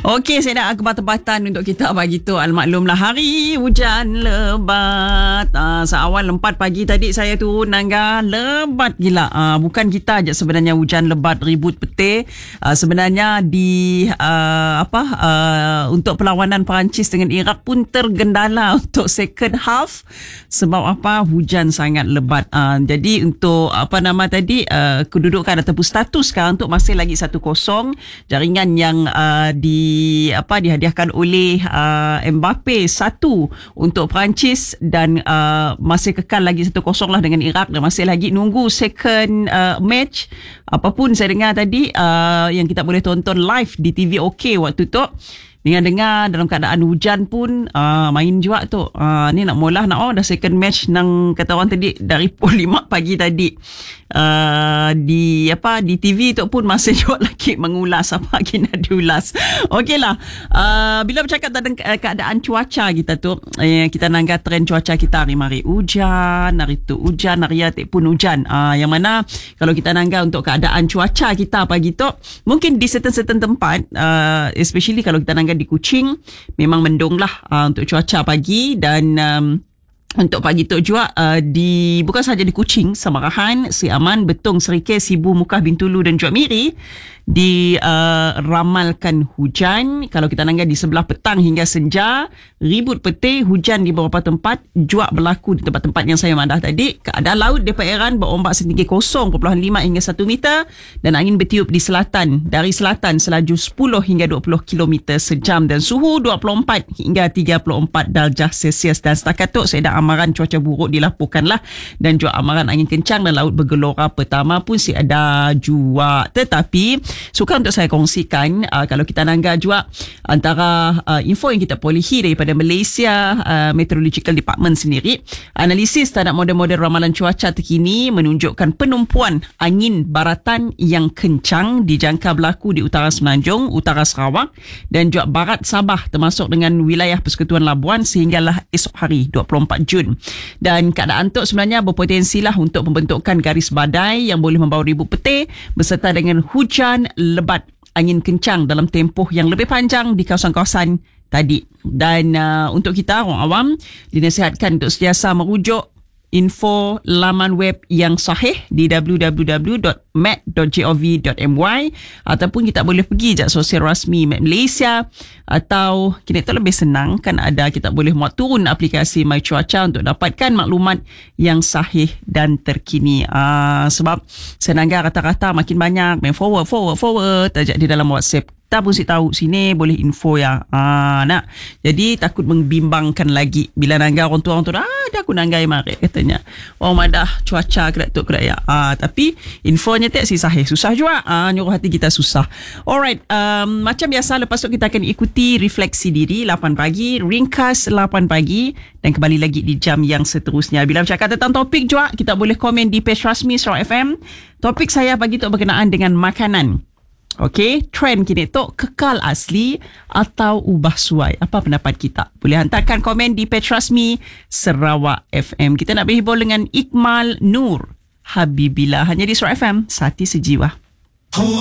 Okey, saya nak kebat-batan untuk kita pagi tu. Almaklumlah hari hujan lebat. Seawal 4 pagi tadi saya turun Nangga, lebat gila. Bukan kita aja sebenarnya hujan lebat ribut peti. Sebenarnya di untuk perlawanan Perancis dengan Iraq pun tergendala untuk second half. Sebab apa? Hujan sangat lebat. Jadi untuk kedudukan ataupun status sekarang tu masih lagi 1-0. Jaringan yang dihadiahkan oleh Mbappe 1 untuk Perancis dan masih kekal lagi 1-0 lah dengan Iraq dan masih lagi nunggu second match. Apapun saya dengar tadi yang kita boleh tonton live di TV OK waktu tu. Dengar dalam keadaan hujan pun main juga tu. Ni nak mula dah second match nang kata orang tadi dari pukul 5 pagi tadi. Di TV tu pun masih juga lagi mengulas apa lagi nak diulas. Okeylah. Bila bercakap tentang keadaan cuaca kita tu, kita nangga trend cuaca kita hari hujan, hari tu hujan, hari pun hujan. Yang mana kalau kita nangga untuk keadaan cuaca kita pagi tu, mungkin di certain tempat, especially kalau kita nangga di Kuching, memang mendung lah untuk cuaca pagi. Dan untuk pagi tu juga bukan sahaja di Kuching, Samarahan, Sri Aman, Betong, Serikeh, Sibu, Mukah, Bintulu dan juga Miri diramalkan hujan. Kalau kita nangga di sebelah petang hingga senja, ribut peti, hujan di beberapa tempat juga berlaku di tempat-tempat yang saya mandah tadi. Keadaan laut di perairan berombak setinggi 0.5 hingga 1 meter dan angin bertiup di selatan, dari selatan selaju 10 hingga 20 km sejam dan suhu 24 hingga 34 darjah Celsius. Dan setakat tu saya dah amaran cuaca buruk dilaporkanlah dan juga amaran angin kencang dan laut bergelora pertama pun si ada juga. Tetapi suka untuk saya kongsikan kalau kita nangga juga antara info yang kita perolehi daripada Malaysia Meteorological Department sendiri. Analisis terhadap model-model ramalan cuaca terkini menunjukkan penumpuan angin baratan yang kencang dijangka berlaku di utara Semenanjung, utara Sarawak dan juga barat Sabah termasuk dengan wilayah Persekutuan Labuan sehinggalah esok hari 24 Jun. Dan keadaan tu sebenarnya berpotensilah untuk pembentukan garis badai yang boleh membawa ribut peti beserta dengan hujan lebat, angin kencang dalam tempoh yang lebih panjang di kawasan-kawasan tadi. Dan untuk kita orang awam dinasihatkan untuk sentiasa merujuk info laman web yang sahih di www.met.gov.my ataupun kita boleh pergi je sosial rasmi Met Malaysia, atau kini tu lebih senang kan ada kita boleh muat turun aplikasi My Cuaca untuk dapatkan maklumat yang sahih dan terkini. Sebab saya nangga rata-rata makin banyak main forward tajak di dalam WhatsApp. Kita pun tahu sini boleh info ya. Nak. Jadi takut membimbangkan lagi bila nangga orang tu dah aku nanggai mari katanya. Madah cuaca kedak ya. Tapi infonya tak si sahih. Susah juga. Nyuruh hati kita susah. Alright, macam biasa lepas tu kita akan ikuti refleksi diri 8 pagi, ringkas 8 pagi dan kembali lagi di jam yang seterusnya. Bila bercakap tentang topik juga, kita boleh komen di page rasmi Sarawak FM. Topik saya pagi tu berkenaan dengan makanan. Okey, trend kini tu kekal asli atau ubah suai? Apa pendapat kita? Boleh hantarkan komen di page rasmi Sarawak FM. Kita nak berhibur dengan Iqmal Nur Habibillah hanya di Sarawak FM, Sati Sejiwa.